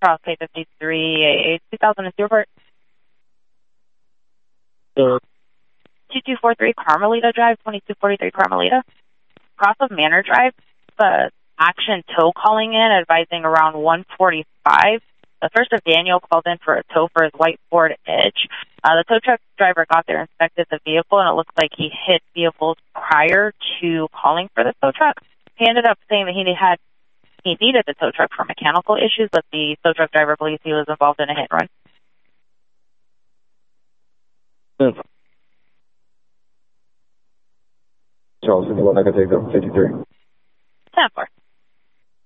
Cross K53, a 2002 report. 2243 Carmelita Drive, 2243 Carmelita. Cross of Manor Drive, action tow calling in, advising around 145. The first of Daniel called in for a tow for his white Ford Edge. The tow truck driver got there, inspected the vehicle, and it looked like he hit vehicles prior to calling for the tow truck. He ended up saying that he needed the tow truck for mechanical issues, but the tow truck driver believes he was involved in a hit and run. Charles, 51, I can take that 53. 10-4.